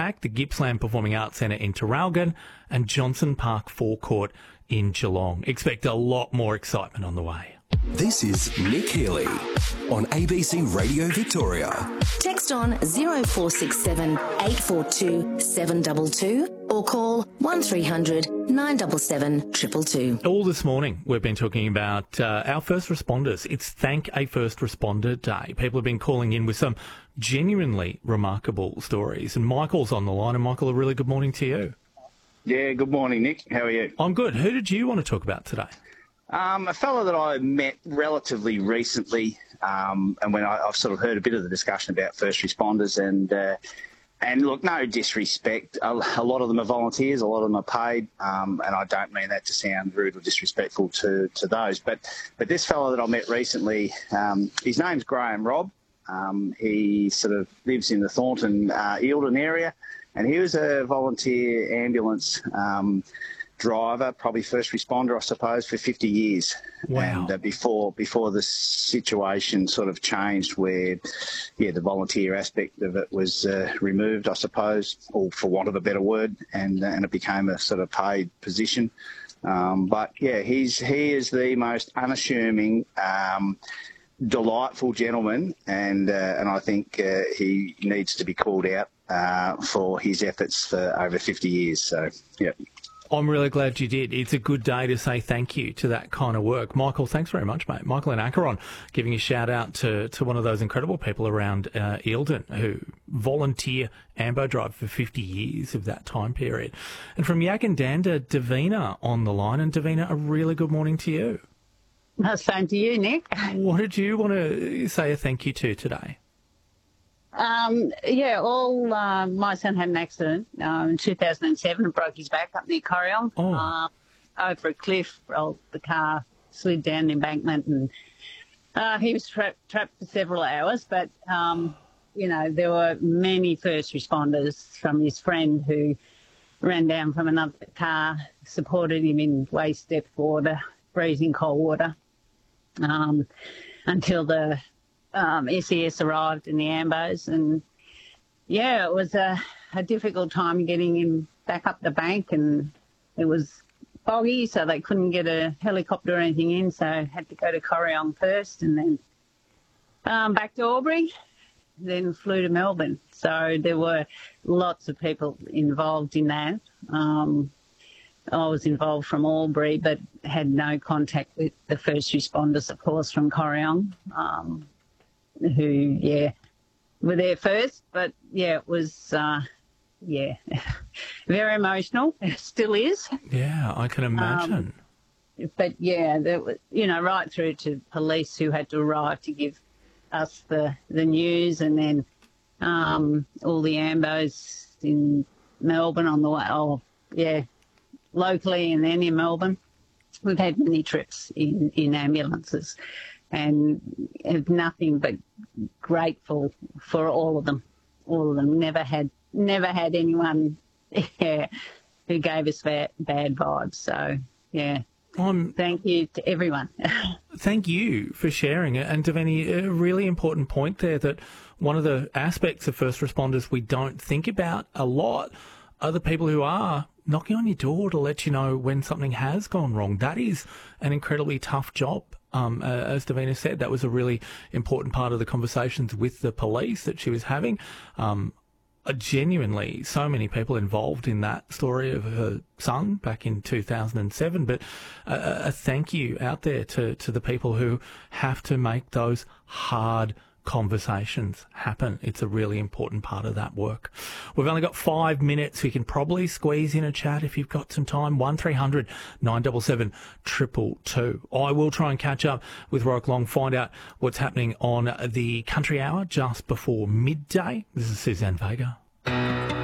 Pack, the Gippsland Performing Arts Centre in Traralgon, and Johnson Park Forecourt in Geelong. Expect a lot more excitement on the way. This is Nick Healy on ABC Radio Victoria. Text on 0467 842 722 or call 1300 977 222. All this morning, we've been talking about our first responders. It's Thank a First Responder Day. People have been calling in with some genuinely remarkable stories. And Michael's on the line. And Michael, a really good morning to you. Yeah, good morning, Nick. How are you? I'm good. Who did you want to talk about today? A fellow that I met relatively recently, and when I've sort of heard a bit of the discussion about first responders, and look, no disrespect, a lot of them are volunteers, a lot of them are paid, and I don't mean that to sound rude or disrespectful to those, but this fellow that I met recently, his name's Graham Robb. He sort of lives in the Thornton, Eildon area, and he was a volunteer ambulance driver, probably first responder, I suppose, for 50 years. Wow. And before the situation sort of changed where, the volunteer aspect of it was removed, I suppose, or for want of a better word, and it became a sort of paid position. But, he is the most unassuming, delightful gentleman, and I think he needs to be called out for his efforts for over 50 years. So, yeah. I'm really glad you did. It's a good day to say thank you to that kind of work. Michael, thanks very much, mate. Michael in Acheron giving a shout out to one of those incredible people around Eildon who volunteer ambo drive for 50 years of that time period. And from Yagandanda, Davina on the line. And Davina, a really good morning to you. Same to you, Nick. What did you want to say a thank you to today? My son had an accident in 2007 and broke his back up near Corryong. Over a cliff, rolled the car, slid down the embankment, and he was trapped for several hours. But, there were many first responders from his friend who ran down from another car, supported him in waist-depth water, freezing cold water, until the SES arrived in the ambos, and it was a difficult time getting him back up the bank, and it was foggy, so they couldn't get a helicopter or anything in, so had to go to Corryong first, and then back to Albury, then flew to Melbourne. So there were lots of people involved in that. I was involved from Albury, but had no contact with the first responders, of course, from Corryong. Who, were there first, but, it was, very emotional. It still is. Yeah, I can imagine. But, there was, right through to police who had to arrive to give us the news, and then all the ambos in Melbourne on the way, locally and then in Melbourne. We've had many trips in ambulances, and have nothing but grateful for all of them. All of them. Never had anyone who gave us bad vibes. So, thank you to everyone. Thank you for sharing it. And Davina, a really important point there, that one of the aspects of first responders we don't think about a lot are the people who are knocking on your door to let you know when something has gone wrong. That is an incredibly tough job. As Davina said, that was a really important part of the conversations with the police that she was having. Genuinely, so many people involved in that story of her son back in 2007. But a thank you out there to the people who have to make those hard conversations happen. It's a really important part of that work. We've only got 5 minutes. We can probably squeeze in a chat if you've got some time. 1300 977 222. I will try and catch up with Warwick Long, find out what's happening on the Country Hour just before midday. This is Suzanne Vega.